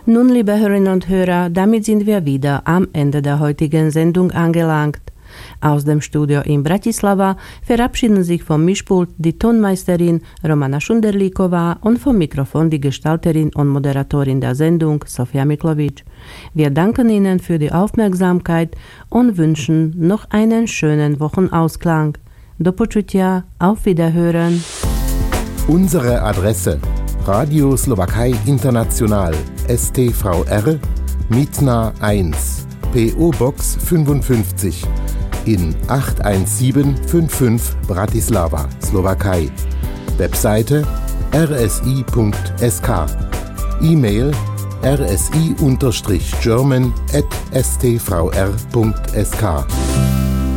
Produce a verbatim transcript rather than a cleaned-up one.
Nun, liebe Hörerinnen und Hörer, damit sind wir wieder am Ende der heutigen Sendung angelangt. Aus dem Studio in Bratislava verabschieden sich vom Mischpult die Tonmeisterin Romana Šunderlíková und vom Mikrofon die Gestalterin und Moderatorin der Sendung Sofia Miklovic. Wir danken Ihnen für die Aufmerksamkeit und wünschen noch einen schönen Wochenausklang. Do počutia, auf Wiederhören. Unsere Adresse: Radio Slowakei International, S T V R, Mitna eins, P O-Box fünfundfünfzig in acht eins sieben fünf fünf Bratislava, Slowakei. Webseite r s i punkt s k. E-Mail r s i German at s t v r punkt s k.